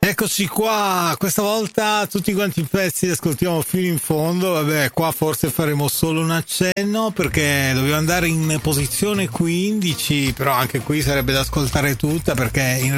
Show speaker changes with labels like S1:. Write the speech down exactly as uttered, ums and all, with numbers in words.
S1: Eccoci qua, questa volta tutti quanti i pezzi li ascoltiamo fino in fondo. Vabbè, qua forse faremo solo un accenno perché dobbiamo andare in posizione quindici, però anche qui sarebbe da ascoltare tutta perché in